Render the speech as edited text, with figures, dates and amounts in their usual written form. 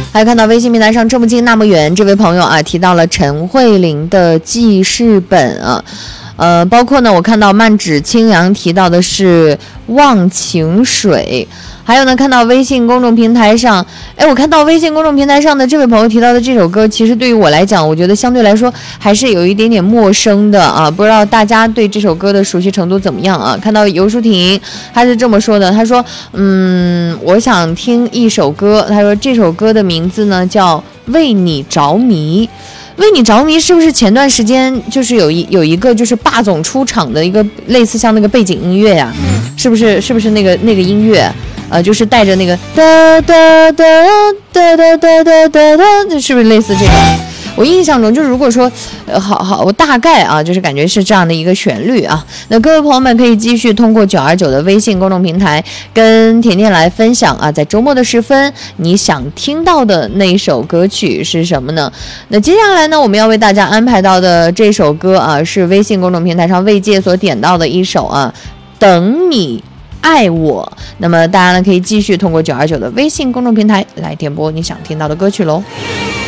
还有看到微信平台上这么近那么远这位朋友啊，提到了陈慧琳的记事本啊。包括呢，我看到漫指青阳提到的是忘情水，还有呢，看到微信公众平台上，我看到微信公众平台上的这位朋友提到的这首歌，其实对于我来讲，我觉得相对来说还是有一点点陌生的啊，不知道大家对这首歌的熟悉程度怎么样啊？看到尤淑婷，他是这么说的，他说，我想听一首歌，他说这首歌的名字呢叫《为你着迷》。为你着迷是不是前段时间就是有一个就是霸总出场的一个类似像那个背景音乐呀？是不是那个音乐？就是带着那个哒哒哒哒哒哒哒哒哒，是不是类似这个？我印象中就是如果说好，我大概啊就是感觉是这样的一个旋律啊。那各位朋友们可以继续通过929的微信公众平台跟甜甜来分享啊，在周末的时分你想听到的那一首歌曲是什么呢？那接下来呢，我们要为大家安排到的这首歌啊，是微信公众平台上未界所点到的一首啊，等你爱我。那么大家呢可以继续通过929的微信公众平台来点播你想听到的歌曲喽。